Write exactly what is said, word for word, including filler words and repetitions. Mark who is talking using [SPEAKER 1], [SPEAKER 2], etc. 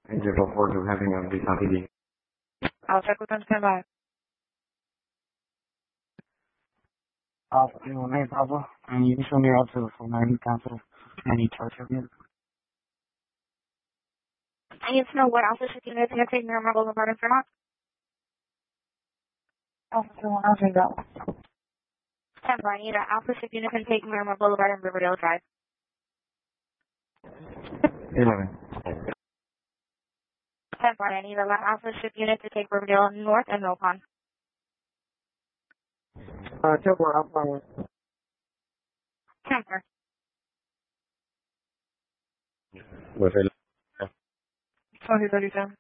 [SPEAKER 1] zero four to having a visa T V.
[SPEAKER 2] I'll check with them, stand by.
[SPEAKER 3] Alpha one eight Bravo, and you can show me out to the full ninety cancel any charge of it.
[SPEAKER 2] I need to know what Alpha ship unit is going to take Miramar Boulevard in Fremont.
[SPEAKER 3] Alpha one, I'll take that one.
[SPEAKER 2] Stand by, I need an Alpha ship unit to take Miramar Boulevard and Riverdale Drive.
[SPEAKER 1] eleven.
[SPEAKER 2] Stand by, I need a Alpha ship unit to take Riverdale North and Mill Pond.
[SPEAKER 3] Uh, check where Alpha one.
[SPEAKER 2] Transfer.
[SPEAKER 1] With
[SPEAKER 2] twenty thirty-seven.